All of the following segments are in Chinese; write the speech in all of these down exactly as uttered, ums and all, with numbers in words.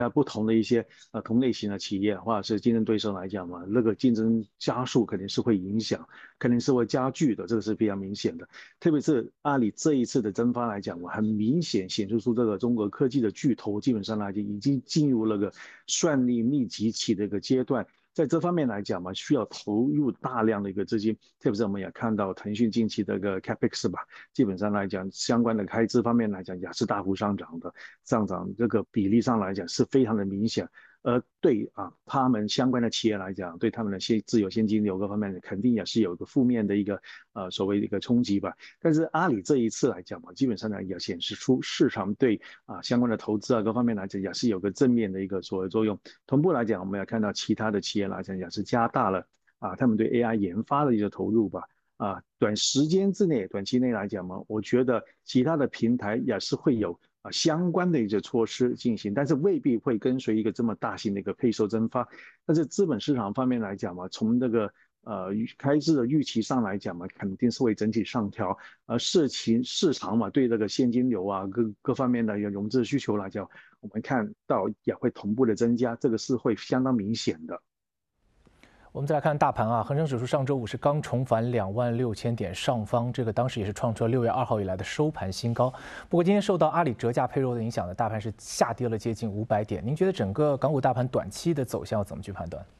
不同的一些呃同类型的企业或者是竞争对手来讲嘛，那个竞争加速肯定是会影响，肯定是会加剧的，这个是非常明显的。特别是阿里这一次的蒸发来讲嘛，很明显显示出这个中国科技的巨头基本上来讲已经进入了个算力密集期的一个阶段。在这方面来讲嘛，需要投入大量的一个资金，特别是我们也看到腾讯近期的一个 capex 吧，基本上来讲，相关的开支方面来讲也是大幅上涨的，上涨这个比例上来讲是非常的明显。而对啊，他们相关的企业来讲，对他们的现自有现金流各方面肯定也是有一个负面的一个呃所谓的一个冲击吧。但是阿里这一次来讲嘛，基本上呢也显示出市场对啊相关的投资啊各方面来讲也是有个正面的一个所谓作用。同步来讲，我们也看到其他的企业来讲也是加大了啊他们对 A I 研发的一个投入吧。啊，短时间之内、短期内来讲嘛，我觉得其他的平台也是会有啊相关的一些措施进行，但是未必会跟随一个这么大型的一个配售蒸发。但是资本市场方面来讲嘛，从这个呃开支的预期上来讲嘛，肯定是会整体上调。而市情市场嘛，对这个现金流啊各各方面的一个融资需求来讲，我们看到也会同步的增加，这个是会相当明显的。 我们再来看大盘啊，恒生指数上周五是刚重返两万六千点上方，这个当时也是创出了六月二号以来的收盘新高。不过今天受到阿里折价配售的影响呢，大盘是下跌了接近五百点。您觉得整个港股大盘短期的走向要怎么去判断？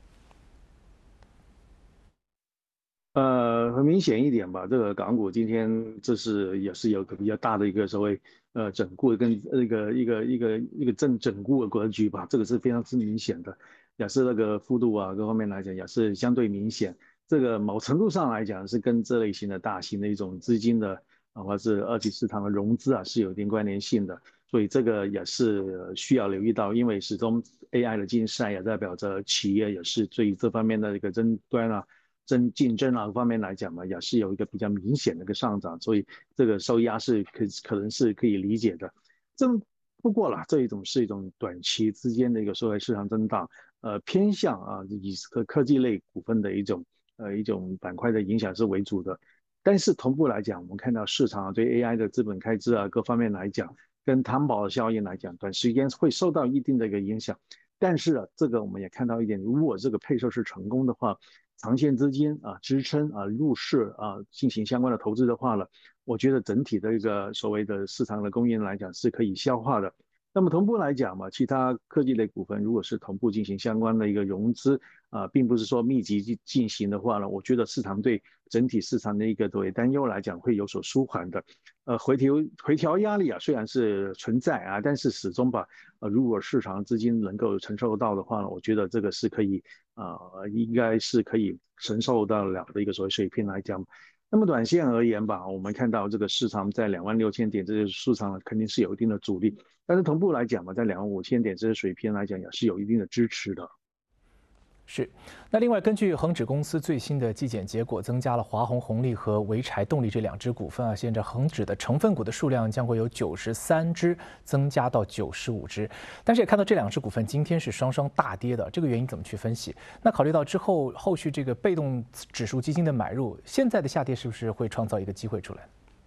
呃，很明显一点吧，这个港股今天这是也是有个比较大的一个所谓呃整固跟那个一个一个一个正整固的格局吧，这个是非常之明显的，也是那个幅度啊各方面来讲也是相对明显。这个某程度上来讲是跟这类型的大型的一种资金的啊或者是二级市场的融资啊是有一定关联性的，所以这个也是需要留意到，因为始终 A I 的竞赛也代表着企业也是对这方面的一个争端啊。争竞争啊方面来讲嘛，也是有一个比较明显的一个上涨，所以这个受压是可可能是可以理解的。这不过啦，这一种是一种短期之间的一个所谓市场震荡，呃，偏向啊以科科技类股份的一种呃一种板块的影响是为主的。但是同步来讲，我们看到市场对 A I 的资本开支啊各方面来讲，跟摊薄的效应来讲，短时间会受到一定的一个影响。但是啊，这个我们也看到一点，如果这个配售是成功的话，长线资金啊支撑啊入市啊进行相关的投资的话呢，我觉得整体的一个所谓的市场的供应来讲是可以消化的。那么同步来讲嘛，其他科技类股份如果是同步进行相关的一个融资啊，并不是说密集进行的话呢，我觉得市场对整体市场的一个作为担忧来讲会有所舒缓的。呃，回调回调压力啊虽然是存在啊，但是始终吧，呃，如果市场资金能够承受到的话呢，我觉得这个是可以啊、呃，应该是可以承受到了的一个所谓水平来讲。那么短线而言吧，我们看到这个市场在两万六千点这些市场肯定是有一定的阻力，但是同步来讲嘛，在两万五千点这些水平来讲也是有一定的支持的。 是，那另外根据恒指公司最新的季检结果，增加了华虹红利和潍柴动力这两只股份啊，现在恒指的成分股的数量将会由九十三只增加到九十五只，但是也看到这两只股份今天是双双大跌的，这个原因怎么去分析？那考虑到之后后续这个被动指数基金的买入，现在的下跌是不是会创造一个机会出来？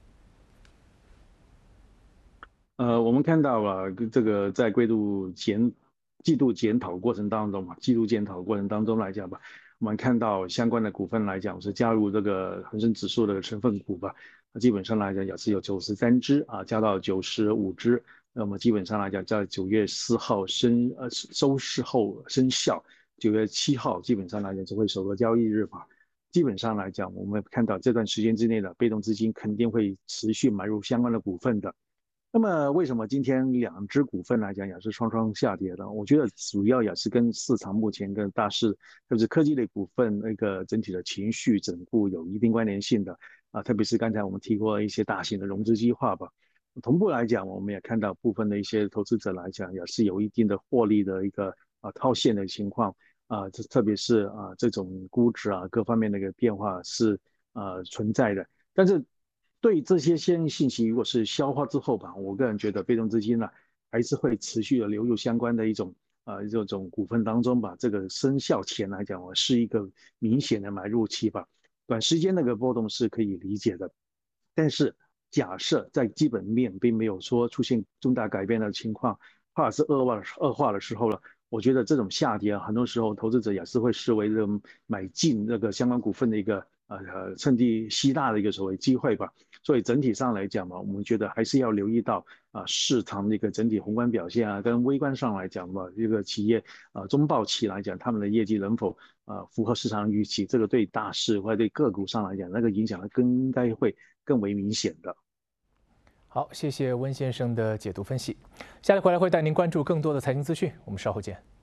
呃，我们看到了这个在季度检季度检讨过程当中嘛，季度检讨过程当中来讲吧，我们看到相关的股份来讲是加入这个恒生指数的成分股吧，基本上来讲也是有九十三只啊，加到九十五只。那么基本上来讲，在九月四号生呃收市后生效，九月七号基本上来讲就会首个交易日吧。基本上来讲，我们看到这段时间之内的被动资金肯定会持续买入相关的股份的。那么为什么今天两只股份来讲也是双双下跌呢？我觉得主要也是跟市场目前跟大势，特别是科技类股份那个整体的情绪整固有一定关联性的啊，特别是刚才我们提过一些大型的融资计划吧。同步来讲，我们也看到部分的一些投资者来讲也是有一定的获利的一个啊套现的情况啊，这特别是啊这种估值啊各方面的一个变化是呃存在的。但是对这些先信息，如果是消化之后吧，我个人觉得被动资金呢还是会持续的流入相关的一种呃这种股份当中吧。这个生效前来讲，我是一个明显的买入期吧。短时间那个波动是可以理解的，但是假设在基本面并没有说出现重大改变的情况， 怕是恶化恶化的时候了。我觉得这种下跌啊，很多时候投资者也是会视为这个买进那个相关股份的一个呃呃趁机吸纳的一个所谓机会吧。所以整体上来讲嘛，我们觉得还是要留意到啊、市场的一个整体宏观表现啊，跟微观上来讲嘛，这个企业啊、中报期来讲，他们的业绩能否啊符合市场预期，这个对大势或者对个股上来讲，那个影响更应该会更为明显的。 好，谢谢温先生的解读分析。下来回来会带您关注更多的财经资讯，我们稍后见。